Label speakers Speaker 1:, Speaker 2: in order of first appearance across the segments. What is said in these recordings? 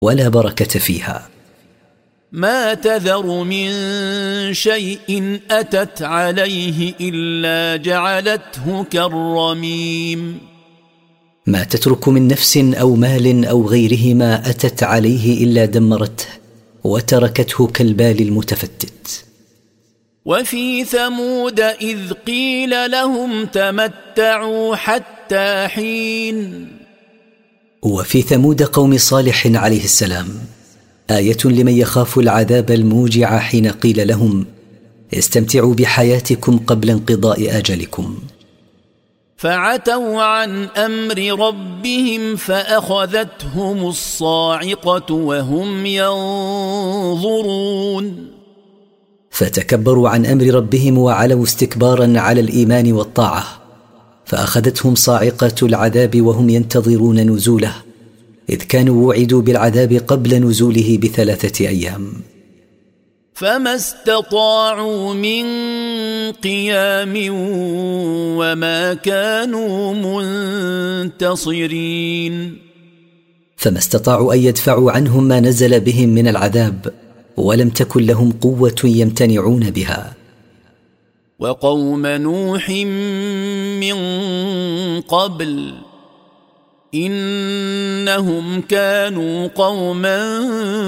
Speaker 1: ولا بركة فيها.
Speaker 2: ما تذر من شيء أتت عليه إلا جعلته كالرميم.
Speaker 1: ما تترك من نفس أو مال أو غيرهما أتت عليه إلا دمرته وتركته كالبال المتفتت.
Speaker 2: وفي ثمود إذ قيل لهم تمتعوا حتى حين.
Speaker 1: وفي ثمود قوم صالح عليه السلام آية لمن يخاف العذاب الموجع حين قيل لهم استمتعوا بحياتكم قبل انقضاء أجلكم.
Speaker 2: فعتوا عن أمر ربهم فأخذتهم الصاعقة وهم ينظرون.
Speaker 1: فتكبروا عن أمر ربهم وعلوا استكبارا على الإيمان والطاعة، فأخذتهم صاعقة العذاب وهم ينتظرون نزوله، إذ كانوا وعدوا بالعذاب قبل نزوله ب3 أيام.
Speaker 2: فما استطاعوا من قيام وما كانوا منتصرين.
Speaker 1: فما استطاعوا أن يدفعوا عنهم ما نزل بهم من العذاب، ولم تكن لهم قوة يمتنعون بها.
Speaker 2: وقوم نوح من قبل إنهم كانوا قوما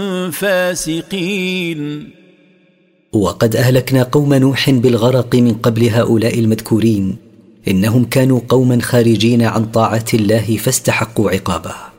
Speaker 2: فاسقين.
Speaker 1: وقد أهلكنا قوم نوح بالغرق من قبل هؤلاء المذكورين، إنهم كانوا قوما خارجين عن طاعة الله فاستحقوا عقابه.